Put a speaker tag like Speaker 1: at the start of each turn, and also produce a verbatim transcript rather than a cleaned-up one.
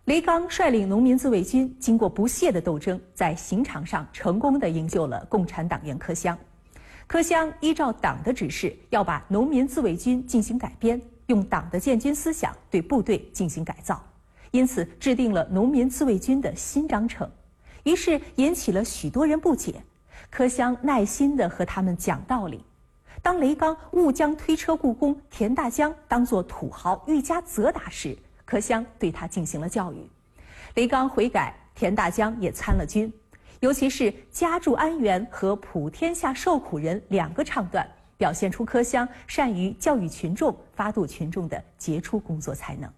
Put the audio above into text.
Speaker 1: 雷刚率领农民自卫军经过不懈的斗争，在刑场上成功地营救了共产党员柯湘。柯湘依照党的指示，要把农民自卫军进行改编，用党的建军思想对部队进行改造，因此制定了农民自卫军的新章程。于是引起了许多人不解。柯湘耐心地和他们讲道理。当雷刚误将推车故宫田大江当作土豪愈加责打时，柯湘对他进行了教育。雷刚悔改，田大江也参了军。尤其是家住安源和普天下受苦人两个唱段，表现出柯湘善于教育群众、发度群众的杰出工作才能。